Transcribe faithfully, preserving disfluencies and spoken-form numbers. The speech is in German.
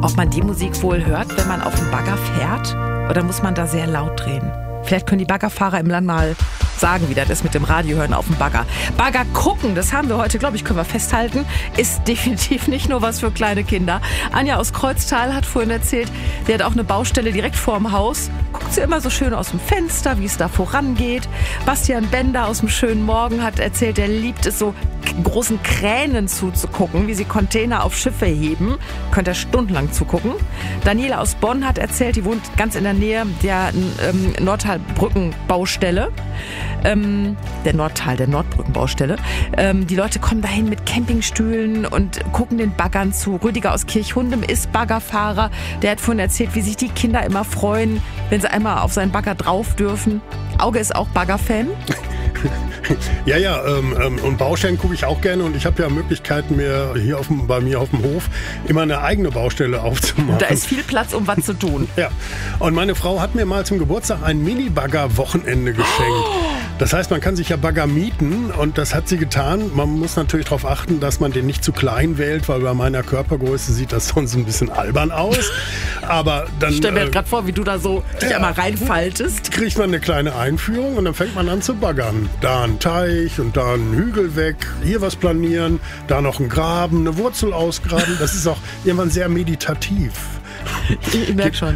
ob man die Musik wohl hört, wenn man auf dem Bagger fährt? Oder muss man da sehr laut drehen? Vielleicht können die Baggerfahrer im Land mal sagen, wie das ist mit dem Radio hören auf dem Bagger. Bagger gucken, das haben wir heute, glaube ich, können wir festhalten, ist definitiv nicht nur was für kleine Kinder. Anja aus Kreuztal hat vorhin erzählt, die hat auch eine Baustelle direkt vorm Haus. Guckt sie immer so schön aus dem Fenster, wie es da vorangeht. Bastian Bender aus dem schönen Morgen hat erzählt, er liebt es so großen Kränen zuzugucken, wie sie Container auf Schiffe heben. Könnt ihr stundenlang zugucken. Daniela aus Bonn hat erzählt, die wohnt ganz in der Nähe der ähm, Nordtalbrückenbaustelle. Ähm, der Nordtal, der Nordbrückenbaustelle. Ähm, die Leute kommen dahin mit Campingstühlen und gucken den Baggern zu. Rüdiger aus Kirchhundem ist Baggerfahrer. Der hat vorhin erzählt, wie sich die Kinder immer freuen, wenn sie einmal auf seinen Bagger drauf dürfen. Auge ist auch Baggerfan. Ja, ja, ähm, ähm, und Baustellen gucke ich auch gerne und ich habe ja Möglichkeiten, mir hier auf dem, bei mir auf dem Hof immer eine eigene Baustelle aufzumachen. Da ist viel Platz, um was zu tun. Ja, und meine Frau hat mir mal zum Geburtstag ein Mini-Bagger-Wochenende geschenkt. Das heißt, man kann sich ja Bagger mieten und das hat sie getan. Man muss natürlich darauf achten, dass man den nicht zu klein wählt, weil bei meiner Körpergröße sieht das sonst ein bisschen albern aus. Aber dann, ich stelle mir äh, gerade vor, wie du da so dich ja, einmal reinfaltest. Kriegt man eine kleine Einführung und dann fängt man an zu baggern. Da ein Teich und da ein Hügel weg, hier was planieren, da noch ein Graben, eine Wurzel ausgraben. Das ist auch irgendwann sehr meditativ. Ich, ich merke schon.